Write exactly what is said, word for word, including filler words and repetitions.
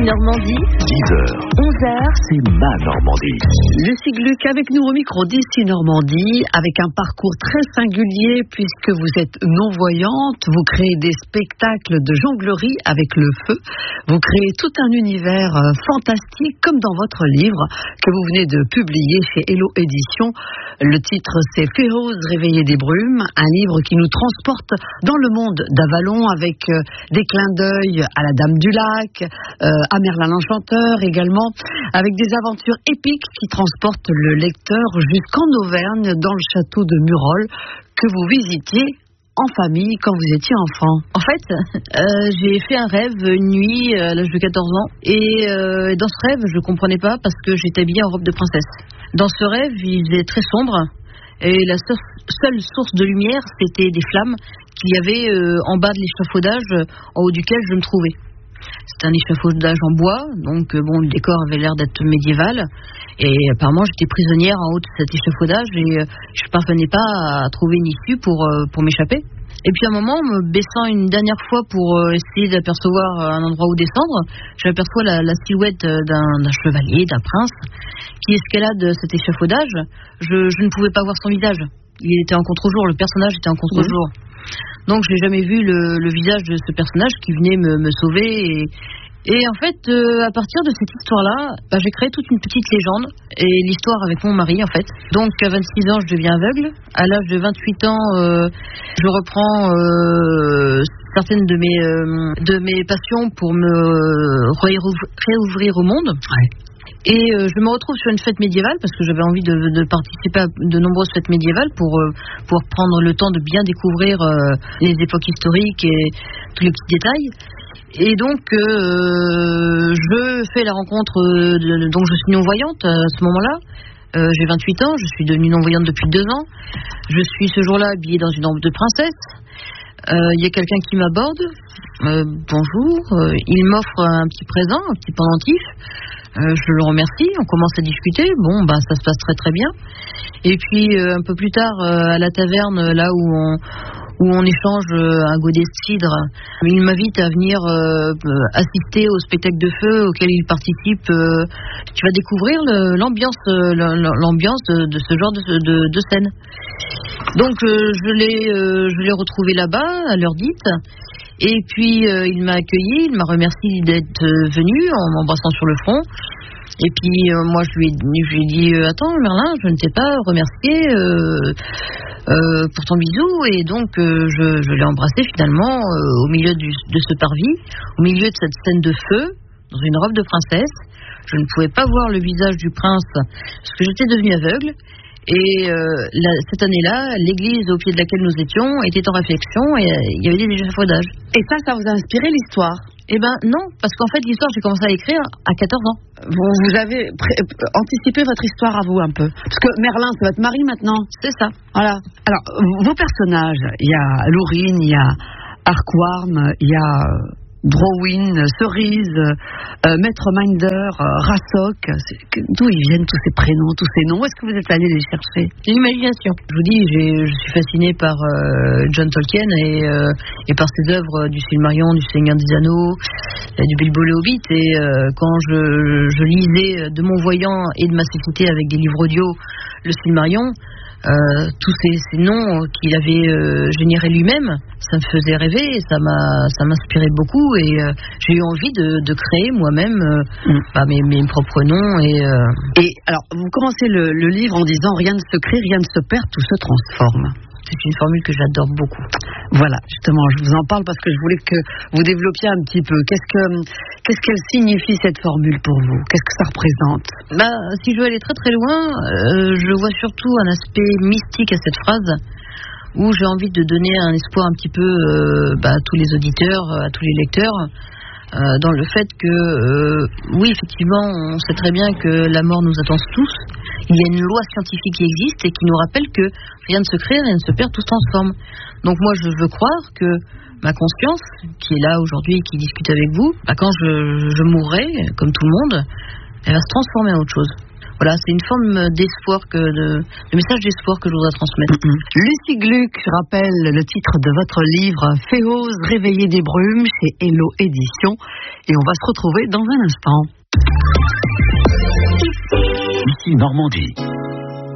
Normandie. dix heures, onze heures, c'est ma Normandie. Lucie Gluck avec nous au micro d'ici Normandie, avec un parcours très singulier puisque vous êtes non-voyante, vous créez des spectacles de jonglerie avec le feu, vous créez tout un univers euh, fantastique comme dans votre livre que vous venez de publier chez Hello Éditions. Le titre c'est Féroce réveillée des brumes, un livre qui nous transporte dans le monde d'Avalon avec euh, des clins d'œil à la Dame du Lac, euh, à Merlin l'Enchanteur également, avec des aventures épiques qui transportent le lecteur jusqu'en Auvergne, dans le château de Murol, que vous visitiez en famille quand vous étiez enfant. En fait, euh, j'ai fait un rêve une nuit à l'âge de quatorze ans. Et euh, dans ce rêve, je ne comprenais pas parce que j'étais habillée en robe de princesse. Dans ce rêve, il faisait très sombre. Et la seule source de lumière, c'était des flammes qu'il y avait euh, en bas de l'échafaudage, en haut duquel je me trouvais. C'était un échafaudage en bois, donc euh, bon, le décor avait l'air d'être médiéval. Et apparemment, j'étais prisonnière en haut de cet échafaudage et euh, je ne parvenais pas à trouver une issue pour, euh, pour m'échapper. Et puis à un moment, me baissant une dernière fois pour euh, essayer d'apercevoir un endroit où descendre, j'aperçois la, la silhouette d'un, d'un chevalier, d'un prince, qui escalade cet échafaudage. Je, je ne pouvais pas voir son visage. Il était en contre-jour, le personnage était en contre-jour. Mmh. Donc je n'ai jamais vu le, le visage de ce personnage qui venait me, me sauver. Et, et en fait, euh, à partir de cette histoire-là, bah, j'ai créé toute une petite légende. Et l'histoire avec mon mari, en fait. Donc à vingt-six ans, je deviens aveugle. À l'âge de vingt-huit ans, euh, je reprends euh, certaines de mes, euh, de mes passions pour me réouvrir, réouvrir au monde. Ouais. Et euh, je me retrouve sur une fête médiévale parce que j'avais envie de, de participer à de nombreuses fêtes médiévales pour, euh, pour prendre le temps de bien découvrir euh, les époques historiques et tous les petits détails. Et donc euh, je fais la rencontre, de, de, donc je suis non-voyante à ce moment-là. Euh, j'ai vingt-huit ans, je suis devenue non-voyante depuis deux ans. Je suis ce jour-là habillée dans une robe de princesse. Il euh, y a quelqu'un qui m'aborde. Euh, bonjour. Euh, il m'offre un petit présent, un petit pendentif. Euh, je le remercie, on commence à discuter, bon bah ça se passe très très bien. Et puis euh, un peu plus tard euh, à la taverne, là où on, où on échange euh, un godet de cidre, il m'invite à venir euh, assister au spectacle de feu auquel il participe. Euh, tu vas découvrir le, l'ambiance, euh, l'ambiance de, de ce genre de, de, de scène. Donc euh, je l'ai, euh, je l'ai retrouvé là-bas à l'heure dite. Et puis euh, il m'a accueilli, il m'a remercié d'être euh, venu en m'embrassant sur le front. Et puis euh, moi je lui ai, je lui ai dit euh, attends Merlin, je ne t'ai pas remercié euh, euh, pour ton bisou. Et donc euh, je, je l'ai embrassé finalement euh, au milieu du, de ce parvis, au milieu de cette scène de feu, dans une robe de princesse. Je ne pouvais pas voir le visage du prince parce que j'étais devenue aveugle. Et euh, la, cette année-là, l'église au pied de laquelle nous étions était en réflexion et euh, il y avait des échafaudages. Et ça, ça vous a inspiré l'histoire? Eh ben non, parce qu'en fait l'histoire, j'ai commencé à écrire à quatorze ans. Vous, vous avez pré- anticipé votre histoire à vous un peu. Parce que Merlin, c'est votre mari maintenant. C'est ça. Voilà. Alors, vos personnages, il y a Lourine, il y a Arquarm, il y a Drowin, Cerise, euh, Maître Minder, euh, Rasok. D'où ils viennent tous ces prénoms, tous ces noms? Où est-ce que vous êtes allé les chercher? L'imagination. Je vous dis, j'ai, je suis fascinée par euh, John Tolkien et, euh, et par ses œuvres du Silmarillion, du Seigneur des Anneaux, et du Bilbo le Hobbit. Et euh, quand je, je lisais de mon voyant et de ma cécité avec des livres audio le Silmarillion, Euh, tous ces, ces noms qu'il avait euh, générés lui-même, ça me faisait rêver et ça m'a, ça m'inspirait beaucoup et euh, j'ai eu envie de, de créer moi-même euh, mm. bah, mes, mes propres noms. Et, euh... et alors, vous commencez le, le livre en disant rien ne se crée, rien ne se perd, tout se transforme. C'est une formule que j'adore beaucoup. Voilà, justement, je vous en parle parce que je voulais que vous développiez un petit peu. Qu'est-ce que, qu'est-ce qu'elle signifie cette formule pour vous? Qu'est-ce que ça représente? Bah, si je veux aller très très loin, euh, je vois surtout un aspect mystique à cette phrase où j'ai envie de donner un espoir un petit peu euh, bah, à tous les auditeurs, à tous les lecteurs. Euh, dans le fait que, euh, oui, effectivement, on sait très bien que la mort nous attend tous. Il y a une loi scientifique qui existe et qui nous rappelle que rien ne se crée, rien ne se perd, tout se transforme. Donc moi, je veux croire que ma conscience, qui est là aujourd'hui et qui discute avec vous, bah, quand je, je mourrai, comme tout le monde, elle va se transformer en autre chose. voilà, c'est une forme d'espoir, que de, de message d'espoir que je voudrais transmettre. Mm-hmm. Lucie Gluck, je rappelle le titre de votre livre Féose, réveiller des brumes chez Hello Éditions. Et on va se retrouver dans un instant. Ici Normandie.